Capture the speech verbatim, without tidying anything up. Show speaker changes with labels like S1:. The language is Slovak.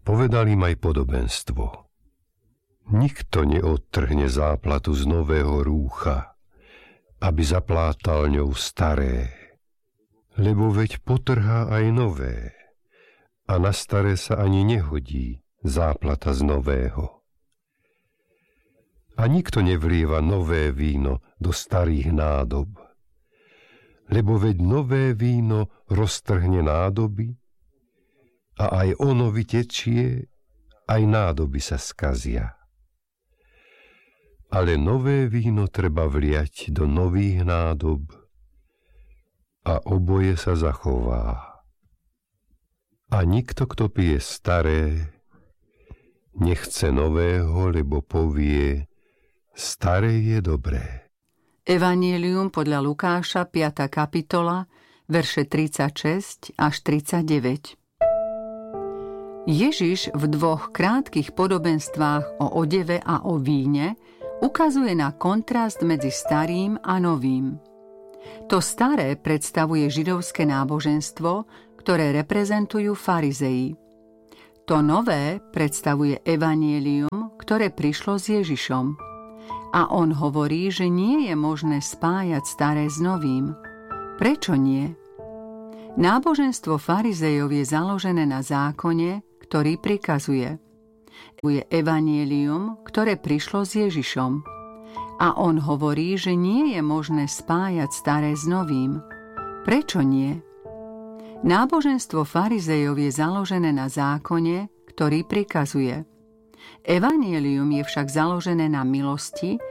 S1: Povedal im aj podobenstvo. Nikto neodtrhne záplatu z nového rúcha, aby zaplátal ňou staré, lebo veď potrhá aj nové a na staré sa ani nehodí záplata z nového. A nikto nevlieva nové víno do starých nádob, lebo veď nové víno roztrhne nádoby a aj ono vytečie, aj nádoby sa skazia. Ale nové víno treba vliať do nových nádob a oboje sa zachová. A nikto, kto pije staré, nechce nového, lebo povie, staré je dobré.
S2: Evanjelium podľa Lukáša, piata kapitola, verše tridsaťšesť až tridsaťdeväť. Ježiš v dvoch krátkych podobenstvách o odeve a o víne ukazuje na kontrast medzi starým a novým. To staré predstavuje židovské náboženstvo, ktoré reprezentujú farizeji. To nové predstavuje evanjelium, ktoré prišlo s Ježišom. A on hovorí, že nie je možné spájať staré s novým. Prečo nie? Náboženstvo farizejov je založené na zákone, ktorý prikazuje. Je evanjelium, ktoré prišlo s Ježišom. A on hovorí, že nie je možné spájať staré s novým. Prečo nie? Náboženstvo farizejov je založené na zákone, ktorý prikazuje. Evanjelium je však založené na milosti,